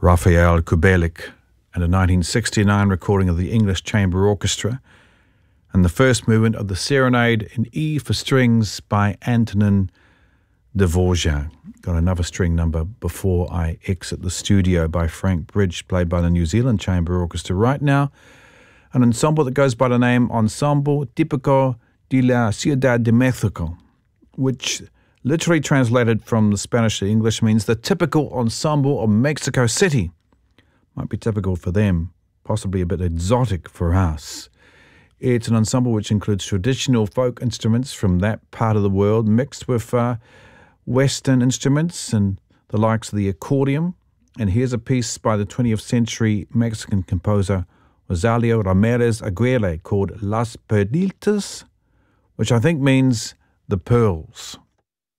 Rafael Kubelik, and a 1969 recording of the English Chamber Orchestra, and the first movement of the Serenade in E for Strings by Antonin Dvorak. Got another string number Before I Exit the Studio by Frank Bridge, played by the New Zealand Chamber Orchestra. Right now, an ensemble that goes by the name Ensemble Típico de la Ciudad de México, which literally translated from the Spanish to English means the typical ensemble of Mexico City. Might be typical for them, possibly a bit exotic for us. It's an ensemble which includes traditional folk instruments from that part of the world mixed with Western instruments and the likes of the accordion. And here's a piece by the 20th century Mexican composer Rosalio Ramirez Aguirre called Las Perlitas, which I think means the pearls.